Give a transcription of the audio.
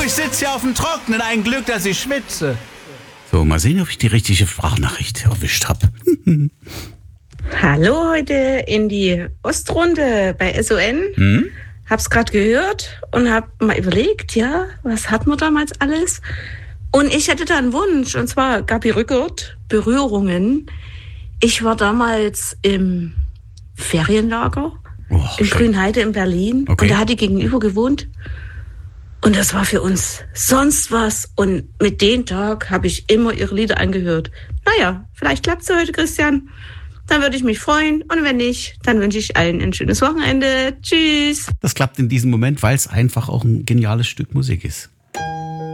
Ich sitze hier auf dem Trockenen, ein Glück, dass ich schwitze. So, mal sehen, ob ich die richtige Sprachnachricht erwischt habe. Hallo, heute in die Ostrunde bei SON. Hab's gerade gehört und hab mal überlegt, ja, was hatten wir damals alles? Und ich hätte da einen Wunsch, und zwar Gabi Rückert, Berührungen. Ich war damals im Ferienlager in Grünheide in Berlin. Okay. Und da hat die gegenüber gewohnt. Und das war für uns sonst was. Und mit dem Tag habe ich immer ihre Lieder angehört. Naja, vielleicht klappt's ja heute, Christian. Dann würde ich mich freuen. Und wenn nicht, dann wünsche ich allen ein schönes Wochenende. Tschüss. Das klappt in diesem Moment, weil es einfach auch ein geniales Stück Musik ist.